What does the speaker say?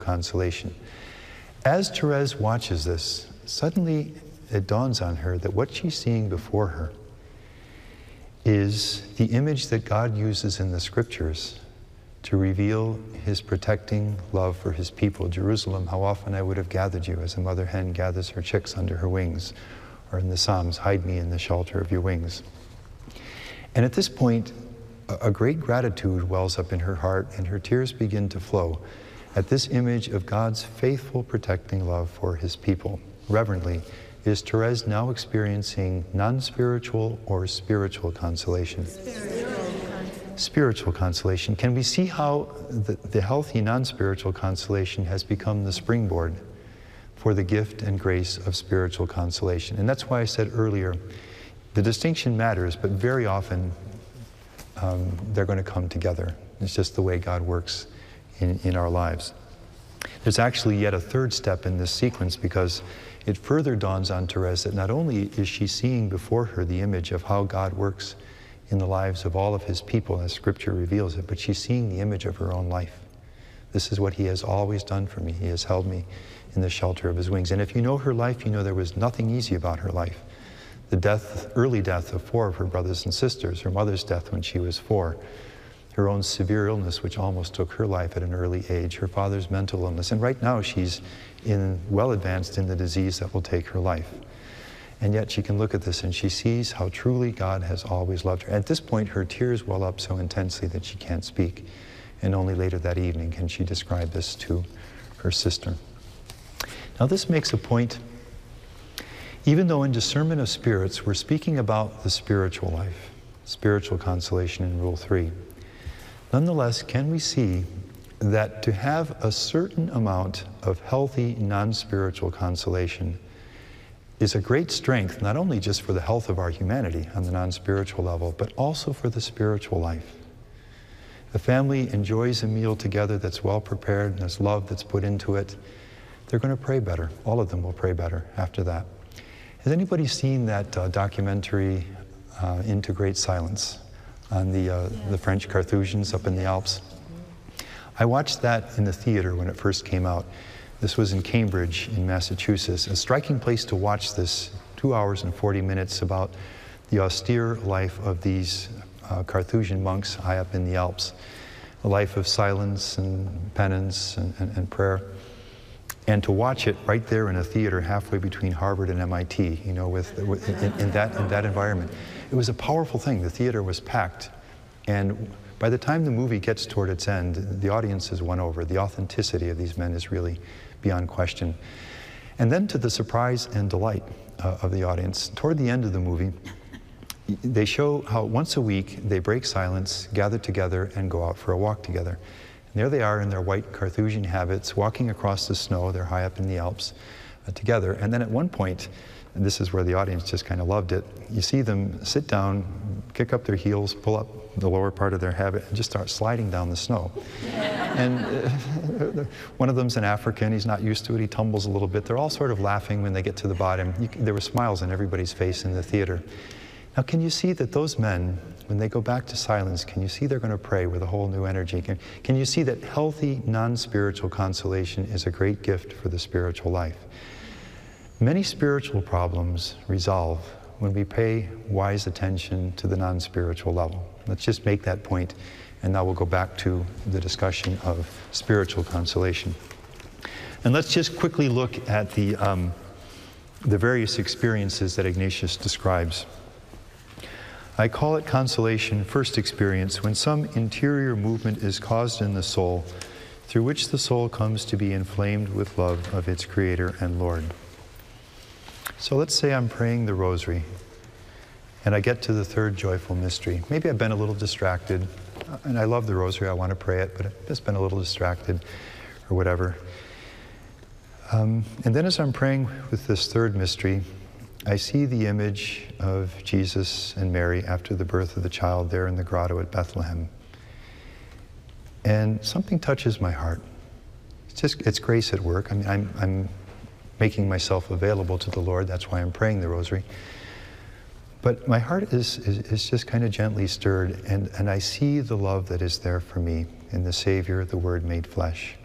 consolation. As Therese watches this, suddenly it dawns on her that what she's seeing before her is the image that God uses in the scriptures to reveal his protecting love for his people. Jerusalem, how often I would have gathered you as a mother hen gathers her chicks under her wings. Or in the Psalms, hide me in the shelter of your wings. And at this point, a great gratitude wells up in her heart and her tears begin to flow at this image of God's faithful protecting love for his people. Reverently, is Therese now experiencing non-spiritual or spiritual consolation? Spiritual consolation. Can we see how the healthy non-spiritual consolation has become the springboard for the gift and grace of spiritual consolation? And that's why I said earlier, the distinction matters, but very often they're going to come together. It's just the way God works in our lives. There's actually yet a third step in this sequence, because it further dawns on Therese that not only is she seeing before her the image of how God works in the lives of all of his people as Scripture reveals it, but she's seeing the image of her own life. This is what he has always done for me. He has held me in the shelter of his wings. And if you know her life, you know there was nothing easy about her life. The early death of 4 of her brothers and sisters, her mother's death when she was 4, her own severe illness, which almost took her life at an early age, her father's mental illness, and right now she's well advanced in the disease that will take her life. And yet she can look at this and she sees how truly God has always loved her. At this point, her tears well up so intensely that she can't speak. And only later that evening can she describe this to her sister. Now this makes a point, even though in discernment of spirits, we're speaking about the spiritual life, spiritual consolation in Rule 3. Nonetheless, can we see that to have a certain amount of healthy, non-spiritual consolation is a great strength, not only just for the health of our humanity on the non-spiritual level, but also for the spiritual life. The family enjoys a meal together that's well prepared and there's love that's put into it. They're going to pray better. All of them will pray better after that. Has anybody seen that documentary, Into Great Silence, on the French Carthusians up in the Alps? I watched that in the theater when it first came out. This was in Cambridge in Massachusetts. A striking place to watch this, 2 hours and 40 minutes about the austere life of these Carthusian monks high up in the Alps. A life of silence and penance and prayer. And to watch it right there in a theater halfway between Harvard and MIT, you know, in that environment. It was a powerful thing. The theater was packed. And by the time the movie gets toward its end, the audience has won over. The authenticity of these men is really beyond question. And then to the surprise and delight of the audience, toward the end of the movie, they show how once a week they break silence, gather together, and go out for a walk together. And there they are in their white Carthusian habits, walking across the snow. They're high up in the Alps together. And then at one point, and this is where the audience just kind of loved it, you see them sit down, kick up their heels, pull up the lower part of their habit, and just start sliding down the snow. And one of them's an African. He's not used to it. He tumbles a little bit. They're all sort of laughing when they get to the bottom. There were smiles on everybody's face in the theater. Now, can you see that those men, when they go back to silence, can you see they're going to pray with a whole new energy? Can you see that healthy, non-spiritual consolation is a great gift for the spiritual life? Many spiritual problems resolve when we pay wise attention to the non-spiritual level. Let's just make that point, and now we'll go back to the discussion of spiritual consolation. And let's just quickly look at the various experiences that Ignatius describes. I call it consolation, first experience, when some interior movement is caused in the soul, through which the soul comes to be inflamed with love of its Creator and Lord. So let's say I'm praying the Rosary, and I get to the third joyful mystery. Maybe I've been a little distracted, and I love the Rosary, I want to pray it, but I've just been a little distracted, or whatever. And then as I'm praying with this third mystery, I see the image of Jesus and Mary after the birth of the child there in the grotto at Bethlehem. And something touches my heart. It's grace at work. I mean, I'm making myself available to the Lord. That's why I'm praying the Rosary. But my heart is just kind of gently stirred, and I see the love that is there for me in the Savior, the Word made flesh.